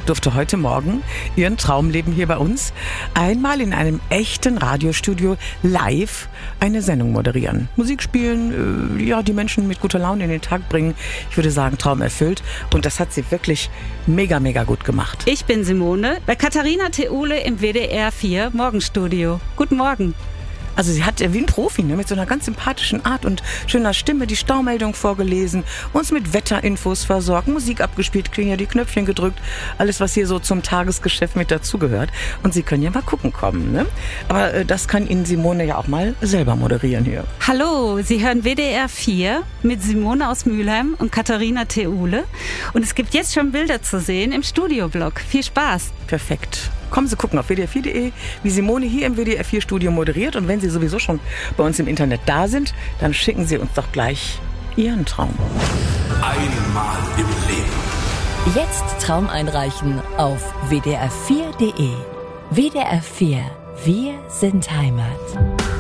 durfte heute Morgen ihren Traum leben hier bei uns. Einmal in einem echten Radiostudio live eine Sendung moderieren. Musik spielen, die Menschen mit guter Laune in den Tag bringen. Ich würde sagen, Traum erfüllt. Und das hat sie wirklich mega, mega gut gemacht. Ich bin Simone, bei Katharina Theule im WDR 4 Morgenstudio. Guten Morgen. Also sie hat wie ein Profi, ne, mit so einer ganz sympathischen Art und schöner Stimme die Staumeldung vorgelesen, uns mit Wetterinfos versorgt, Musik abgespielt, kriegen ja die Knöpfchen gedrückt, alles was hier so zum Tagesgeschäft mit dazugehört. Und Sie können ja mal gucken kommen, ne? Aber das kann Ihnen Simone ja auch mal selber moderieren hier. Hallo, Sie hören WDR 4 mit Simone aus Mülheim und Katharina Theule. Und es gibt jetzt schon Bilder zu sehen im Studioblog. Viel Spaß. Perfekt. Kommen Sie gucken auf wdr4.de, wie Simone hier im WDR 4 Studio moderiert. Und wenn Sie sowieso schon bei uns im Internet da sind, dann schicken Sie uns doch gleich Ihren Traum. Einmal im Leben. Jetzt Traum einreichen auf wdr4.de. WDR 4. Wir sind Heimat.